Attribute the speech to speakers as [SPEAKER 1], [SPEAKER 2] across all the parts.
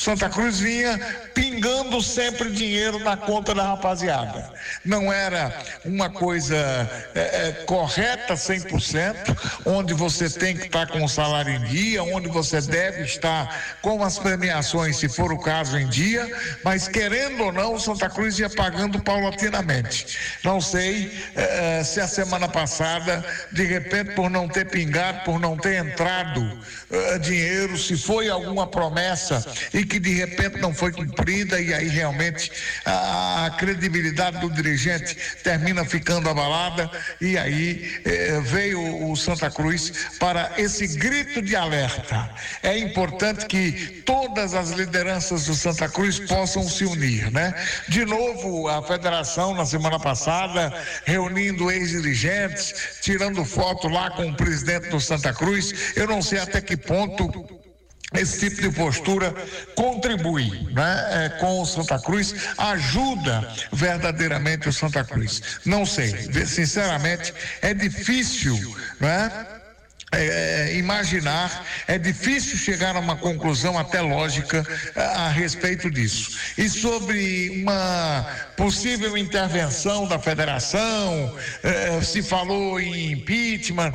[SPEAKER 1] Santa Cruz vinha pingando sempre dinheiro na conta da rapaziada. Não era uma coisa correta 100%, onde você tem que estar com o salário em dia, onde você deve estar com as premiações, se for o caso, em dia, mas querendo ou não, o Santa Cruz ia pagando paulatinamente. Não sei se a semana passada, de repente, por não ter pingado, por não ter entrado dinheiro, se foi alguma promessa e que de repente não foi cumprida, e aí realmente a credibilidade do dirigente termina ficando abalada, e aí veio o Santa Cruz para esse grito de alerta. É importante que todas as lideranças do Santa Cruz possam se unir, né? De novo, a federação na semana passada reunindo ex-dirigentes, tirando foto lá com o presidente do Santa Cruz. Eu não sei até que ponto esse tipo de postura contribui, né, com o Santa Cruz, ajuda verdadeiramente o Santa Cruz. Não sei, sinceramente, é difícil, né? Imaginar, é difícil chegar a uma conclusão até lógica a respeito disso. E sobre uma possível intervenção da federação, se falou em impeachment,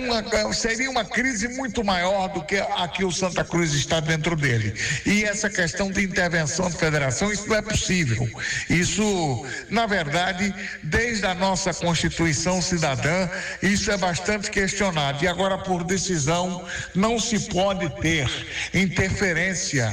[SPEAKER 1] seria uma crise muito maior do que a que o Santa Cruz está dentro dele. E essa questão de intervenção da federação, isso não é possível. Isso, na verdade, desde a nossa Constituição Cidadã, isso é bastante questionado. E agora, por decisão, não se pode ter interferência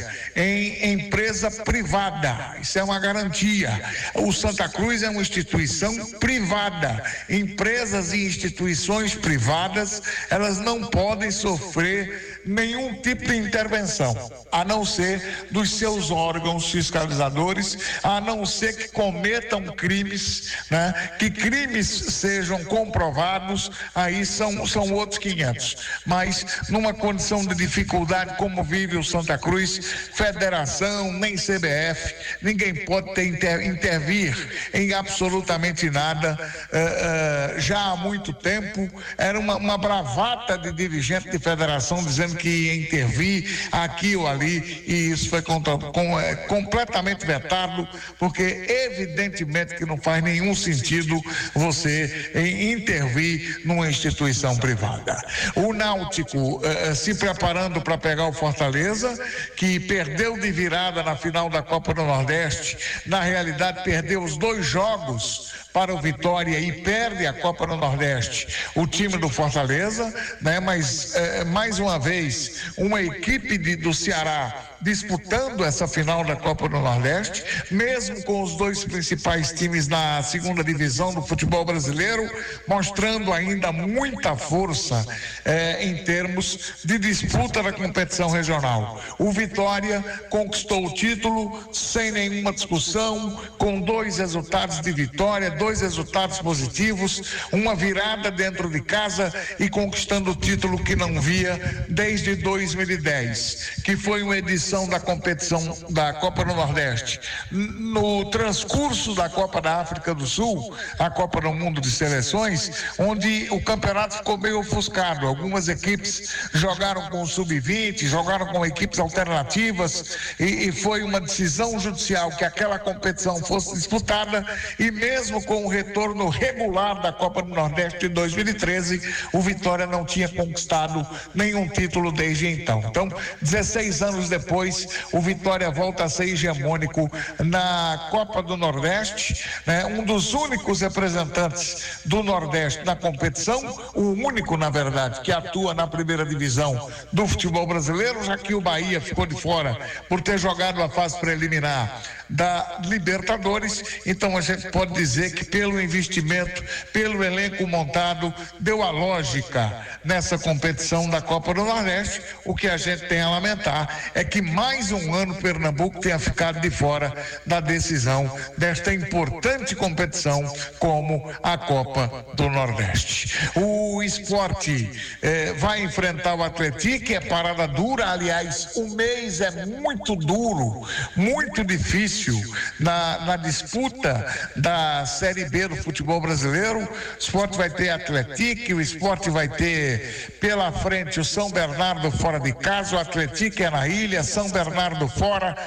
[SPEAKER 1] em empresa privada. Isso é uma garantia. O Santa Cruz é uma instituição privada. Empresas e instituições privadas, elas não podem sofrer nenhum tipo de intervenção, a não ser dos seus órgãos fiscalizadores, a não ser que cometam crimes, né? Que crimes sejam comprovados, aí são outros 500. Mas numa condição de dificuldade como vive o Santa Cruz, federação, nem CBF, ninguém pode intervir em absolutamente nada. Já há muito tempo era uma bravata de dirigente de federação dizendo que ia intervir aqui ou ali, e isso foi completamente vetado, porque evidentemente que não faz nenhum sentido você intervir numa instituição privada. O Náutico se preparando para pegar o Fortaleza, que perdeu de virada na final da Copa do Nordeste. Na realidade, perdeu os 2 jogos para o Vitória e perde a Copa do Nordeste, o time do Fortaleza, né? Mas mais uma vez, uma equipe do Ceará disputando essa final da Copa do Nordeste, mesmo com os 2 principais times na segunda divisão do futebol brasileiro, mostrando ainda muita força em termos de disputa da competição regional. O Vitória conquistou o título sem nenhuma discussão, com 2 resultados de vitória, 2 resultados positivos, uma virada dentro de casa e conquistando o título que não via desde 2010, que foi uma edição da competição da Copa do Nordeste. No transcurso da Copa da África do Sul, a Copa do Mundo de Seleções, onde o campeonato ficou meio ofuscado. Algumas equipes jogaram com o sub-20, jogaram com equipes alternativas, e foi uma decisão judicial que aquela competição fosse disputada, e mesmo com o retorno regular da Copa do Nordeste de 2013, o Vitória não tinha conquistado nenhum título desde então. Então, 16 anos depois, o Vitória volta a ser hegemônico na Copa do Nordeste, né? Um dos únicos representantes do Nordeste na competição, o único, na verdade, que atua na primeira divisão do futebol brasileiro, já que o Bahia ficou de fora por ter jogado a fase preliminar da Libertadores. Então a gente pode dizer que pelo investimento, pelo elenco montado, deu a lógica nessa competição da Copa do Nordeste. O que a gente tem a lamentar é que mais um ano Pernambuco tenha ficado de fora da decisão desta importante competição como a Copa do Nordeste. O Sport vai enfrentar o Atlético, é parada dura. Aliás, o mês é muito duro, muito difícil na disputa da Série B do futebol brasileiro. O Sport vai ter Atlético, o Sport vai ter pela frente o São Bernardo fora de casa, o Atlético é na ilha, São Bernardo fora,